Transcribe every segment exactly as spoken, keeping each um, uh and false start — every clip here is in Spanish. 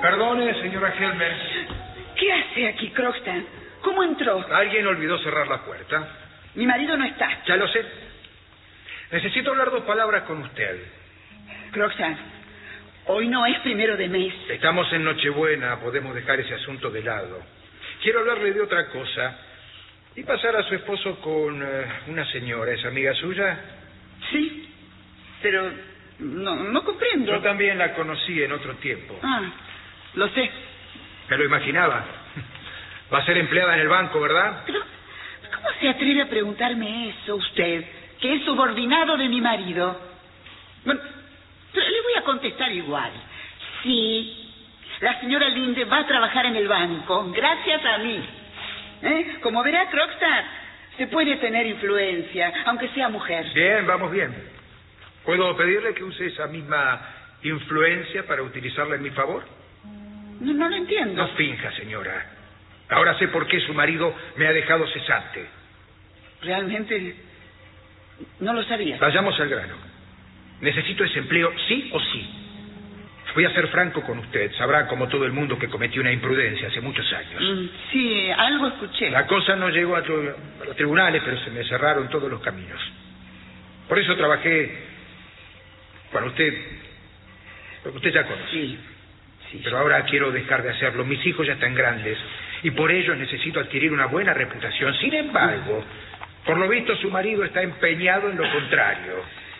Perdone, señora Helmer. ¿Qué hace aquí, Crockstar? ¿Cómo entró? Alguien olvidó cerrar la puerta. Mi marido no está. Ya lo sé. Necesito hablar dos palabras con usted. Crockstar, hoy no es primero de mes. Estamos en Nochebuena, podemos dejar ese asunto de lado. Quiero hablarle de otra cosa. ¿Y pasar a su esposo con uh, una señora? ¿Es amiga suya? Sí, pero no, no comprendo. Yo también la conocí en otro tiempo. Ah, lo sé. Me lo imaginaba. Va a ser empleada en el banco, ¿verdad? Pero, ¿cómo se atreve a preguntarme eso usted, que es subordinado de mi marido? Bueno, pero le voy a contestar igual. Sí, la señora Linde va a trabajar en el banco, gracias a mí. ¿Eh? Como verá, Crockstar, se puede tener influencia, aunque sea mujer. Bien, vamos bien. ¿Puedo pedirle que use esa misma influencia para utilizarla en mi favor? No, no lo entiendo. No finja, señora. Ahora sé por qué su marido me ha dejado cesante. Realmente no lo sabía. Vayamos al grano. Necesito ese empleo sí o sí. Voy a ser franco con usted. Sabrá, como todo el mundo, que cometí una imprudencia hace muchos años. Mm, sí, algo escuché. La cosa no llegó a, a los tribunales, pero se me cerraron todos los caminos. Por eso trabajé con usted. Usted ya conoce. Sí, sí. Pero ahora quiero dejar de hacerlo. Mis hijos ya están grandes y por ello necesito adquirir una buena reputación. Sin embargo, por lo visto su marido está empeñado en lo contrario.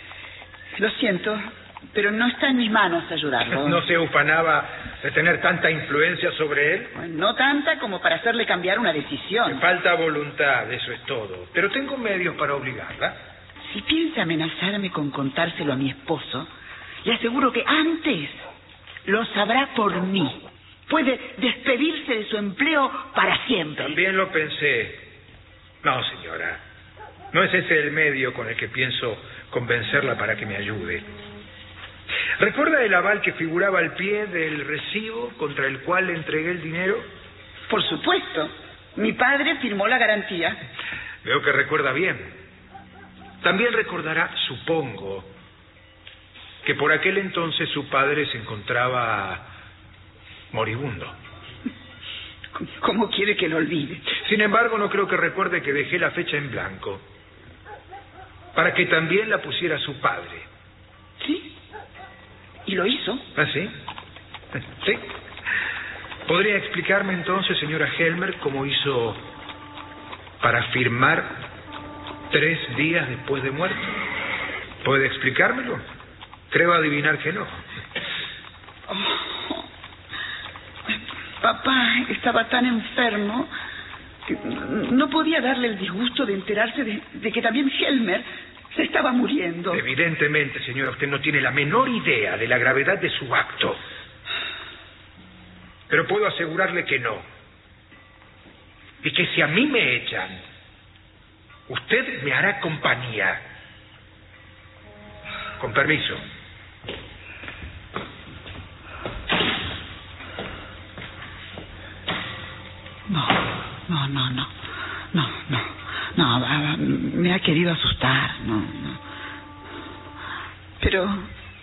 Lo siento, pero no está en mis manos ayudarlo. ¿No se ufanaba de tener tanta influencia sobre él? Bueno, no tanta como para hacerle cambiar una decisión. Me falta voluntad, eso es todo. Pero tengo medios para obligarla. Si piensa amenazarme con contárselo a mi esposo, le aseguro que antes lo sabrá por mí. Puede despedirse de su empleo para siempre. También lo pensé. No, señora. No es ese el medio con el que pienso convencerla para que me ayude. ¿Recuerda el aval que figuraba al pie del recibo contra el cual le entregué el dinero? Por supuesto. Mi padre firmó la garantía. Veo que recuerda bien. También recordará, supongo, que por aquel entonces su padre se encontraba moribundo. ¿Cómo quiere que lo olvide? Sin embargo, no creo que recuerde que dejé la fecha en blanco para que también la pusiera su padre. ¿Sí? ¿Y lo hizo? ¿Ah, sí? Sí. ¿Podría explicarme entonces, señora Helmer, cómo hizo para firmar tres días después de muerto? ¿Puede explicármelo? Creo adivinar que no. Oh. Papá estaba tan enfermo que no podía darle el disgusto de enterarse de, de que también Helmer se estaba muriendo. Evidentemente, señora, usted no tiene la menor idea de la gravedad de su acto. Pero puedo asegurarle que no. Y que si a mí me echan, usted me hará compañía. Con permiso. No, no, no, no, no, no, no, me ha querido asustar, no, no. Pero,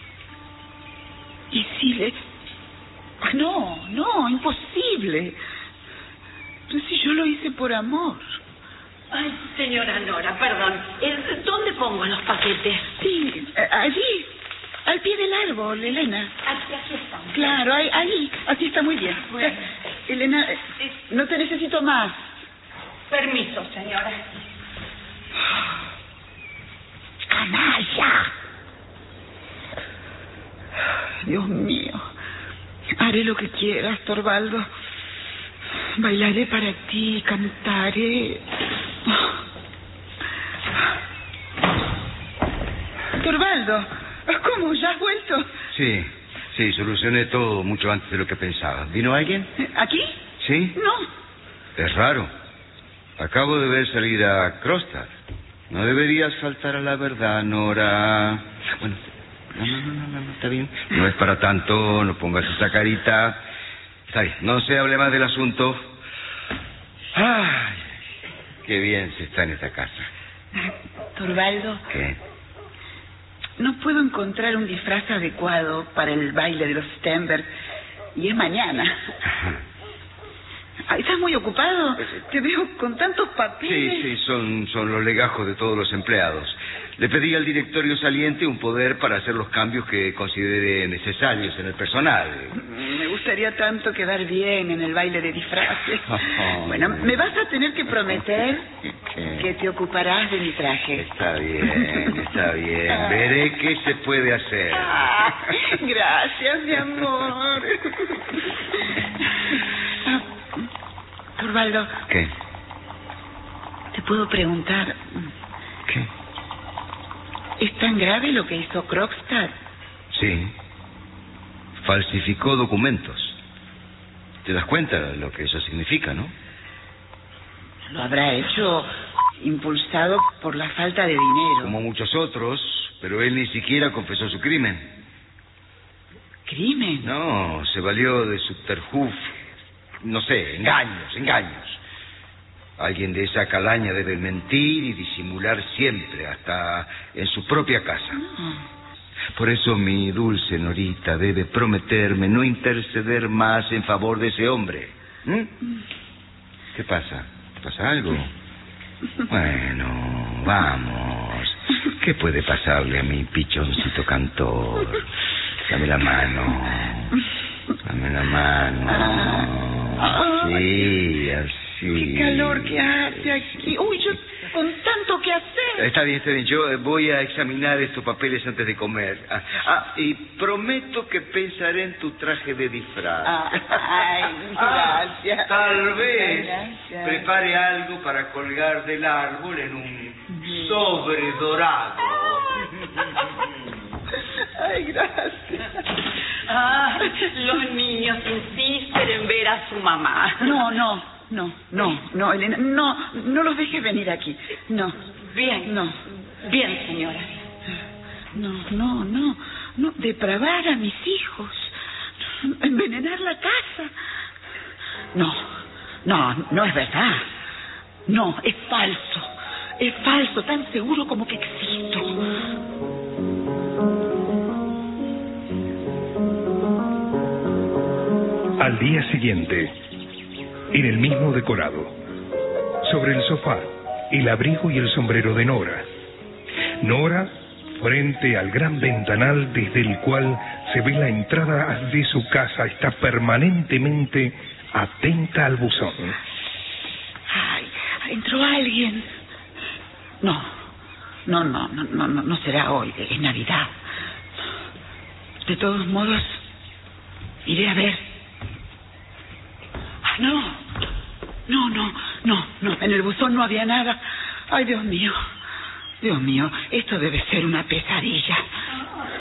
¿y si le...? No, no, imposible. Pero si yo lo hice por amor. Ay, señora Nora, perdón. ¿Dónde pongo los paquetes? Sí, allí, al pie del árbol, Elena. Aquí, aquí están. Claro, ahí, ahí, así está muy bien. Bueno. Elena, no te necesito más. Permiso, señora. ¡Canalla! Dios mío. Haré lo que quieras, Torvaldo. Bailaré para ti, cantaré. Torvaldo, ¿cómo? ¿Ya has vuelto? Sí, sí, solucioné todo mucho antes de lo que pensaba. ¿Vino alguien? ¿Aquí? ¿Sí? No. Es raro. Acabo de ver salir a Crockstar. No deberías faltar a la verdad, Nora. Bueno, no, no, no, no, no, está bien. No es para tanto, no pongas esa carita. Está bien, no se hable más del asunto. Ay, qué bien se está en esta casa. Torvaldo. ¿Qué? No puedo encontrar un disfraz adecuado para el baile de los Stenberg y es mañana. Ay, ¿estás muy ocupado? Te veo con tantos papeles. Sí, sí, son, son los legajos de todos los empleados. Le pedí al directorio saliente un poder para hacer los cambios que considere necesarios en el personal. Me gustaría tanto quedar bien en el baile de disfraces. Oh, bueno, me vas a tener que prometer ¿Qué? que te ocuparás de mi traje. Está bien, está bien. Veré qué se puede hacer. Ah, gracias, mi amor. Torvaldo. ¿Qué? ¿Te puedo preguntar? ¿Qué? ¿Es tan grave lo que hizo Krogstad? Sí. Falsificó documentos. ¿Te das cuenta de lo que eso significa, no? Lo habrá hecho impulsado por la falta de dinero. Como muchos otros, pero él ni siquiera confesó su crimen. ¿Crimen? No, se valió de subterfugio. No sé, engaños, engaños. Alguien de esa calaña debe mentir y disimular siempre, hasta en su propia casa. No. Por eso mi dulce Norita debe prometerme no interceder más en favor de ese hombre. ¿Mm? ¿Qué pasa? ¿Te pasa algo? Bueno, vamos. ¿Qué puede pasarle a mi pichoncito cantor? Dame la mano. Dame la mano. Sí, así. Qué calor que hace aquí. Uy, yo con tanto que hacer. Está bien, está bien. Yo voy a examinar estos papeles antes de comer. Ah, ah y prometo que pensaré en tu traje de disfraz. Ah, ay, gracias. Ah, tal vez gracias. Prepare algo para colgar del árbol en un sobre dorado. Ay, gracias. Ah, los niños insisten en ver a su mamá. No, no, no, no, no, Elena, no, no los dejes venir aquí. No. Bien. No. Bien, señora. No, no, no, no, depravar a mis hijos, envenenar la casa. No, no, no es verdad. No, es falso. Es falso, tan seguro como que existo. Al día siguiente, en el mismo decorado, sobre el sofá, el abrigo y el sombrero de Nora. Nora, frente al gran ventanal desde el cual se ve la entrada de su casa, está permanentemente atenta al buzón. Ay, entró alguien. No, no, no, no, no, no, no será hoy, es Navidad. De todos modos, iré a ver. No, no, no, no, no, en el buzón no había nada. Ay, Dios mío, Dios mío, esto debe ser una pesadilla.